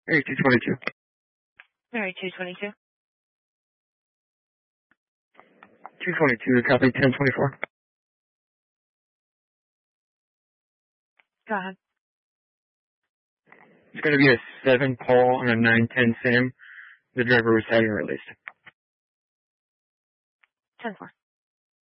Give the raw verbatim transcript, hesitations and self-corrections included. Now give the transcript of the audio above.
Area two twenty-two. Area two twenty-two. two twenty-two, copy ten twenty-four. Go ahead. It's going to be a seven Paul and a nine ten Sam. The driver was having released. ten four.